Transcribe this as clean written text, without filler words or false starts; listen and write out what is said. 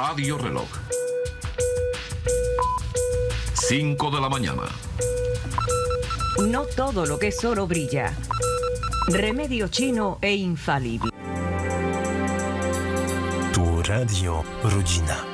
Radio Reloj. 5 de la mañana. No todo lo que es oro brilla. Remedio chino e infalible. Tu Radio Rodzina.